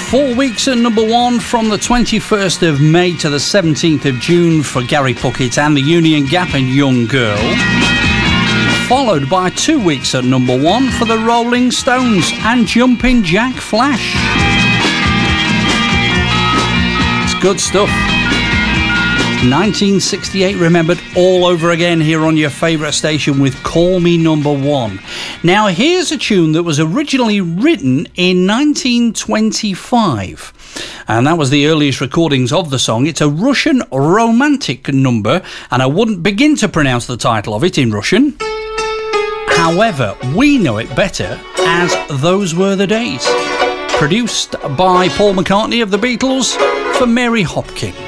4 weeks at number 1 from the 21st of May to the 17th of June for Gary Puckett and the Union Gap and Young Girl. Followed by 2 weeks at number 1 for the Rolling Stones and Jumpin' Jack Flash. It's good stuff. 1968 remembered all over again here on your favourite station with Call Me Number 1. Now here's a tune that was originally written in 1925. And that was the earliest recordings of the song. It's a Russian romantic number, and I wouldn't begin to pronounce the title of it in Russian. However, we know it better as Those Were the Days. Produced by Paul McCartney of the Beatles for Mary Hopkin.